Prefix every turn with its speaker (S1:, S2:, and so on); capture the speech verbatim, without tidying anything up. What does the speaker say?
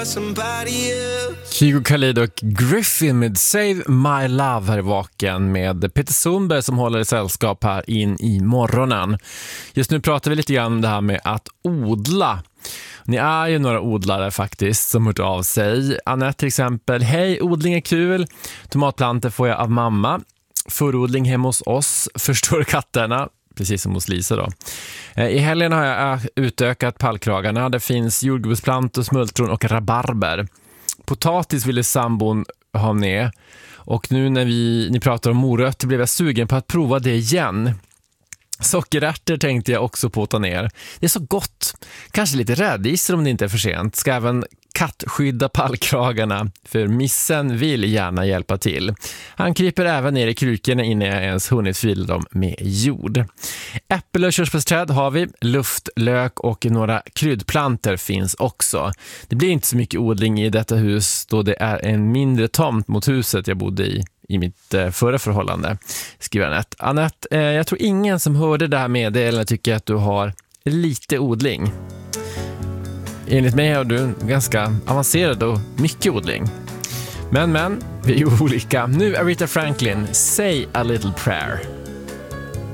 S1: Hugo Khalid och Griffin med Save My Love här i Vaken med Peter Sundberg som håller i sällskap här in i morgonen. Just nu pratar vi lite grann om det här med att odla. Ni är ju några odlare faktiskt som hört av sig. Annette till exempel: hej, odling är kul. Tomatplanter får jag av mamma. Förodling hemma hos oss. Förstår katterna. Precis som hos Lisa då. I helgen har jag utökat pallkragarna. Det finns jordgubbsplantor, smultron och rabarber. Potatis ville sambon ha med. Och nu när vi, ni pratar om morötter blev jag sugen på att prova det igen. Sockerärtor tänkte jag också på att ta ner. Det är så gott. Kanske lite rädisor om det inte är för sent. Ska även kattskydda pallkragarna, för missen vill gärna hjälpa till. Han kryper även ner i krukorna innan jag ens hunnit fylla dem med jord. Äpple- och körsbärsträd har vi, luftlök och några kryddplanter finns också. Det blir inte så mycket odling i detta hus då det är en mindre tomt mot huset jag bodde i i mitt eh, förra förhållande, skriver Annette. Annette, eh, jag tror ingen som hörde det här med det eller tycker att du har lite odling. Enligt mig har du ganska avancerad och mycket odling. Men, men, vi är ju olika. Nu är Aretha Franklin, Say a Little Prayer.